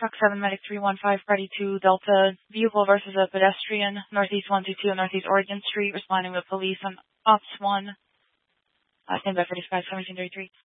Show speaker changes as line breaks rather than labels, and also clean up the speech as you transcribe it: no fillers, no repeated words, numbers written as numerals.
Truck 7 Medic 315 Freddy 2 Delta. Vehicle versus a pedestrian. Northeast 122 Northeast Oregon Street. Responding with police on Ops 1. Stand by for dispatch 1733.